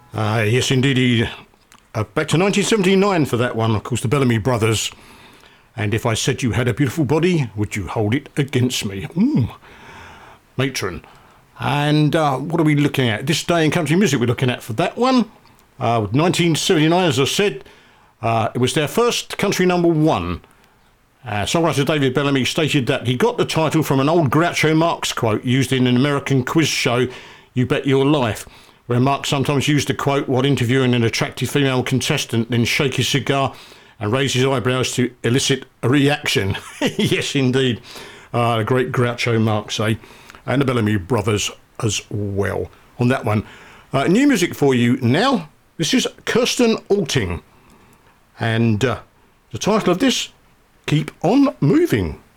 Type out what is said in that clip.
Yes, indeed. Back to 1979 for that one, of course, the Bellamy Brothers. And if I said you had a beautiful body, would you hold it against me? Matron. And what are we looking at? This day in country music we're looking at for that one. 1979, as I said, it was their first country number one. Songwriter David Bellamy stated that he got the title from an old Groucho Marx quote used in an American quiz show, You Bet Your Life, where Marx sometimes used the quote while interviewing an attractive female contestant, then shake his cigar and raise his eyebrows to elicit a reaction. Yes, indeed. The great Groucho Marx, eh? And the Bellamy Brothers as well on that one. New music for you now. This is Kirsten Alting. And the title of this, Keep On Moving.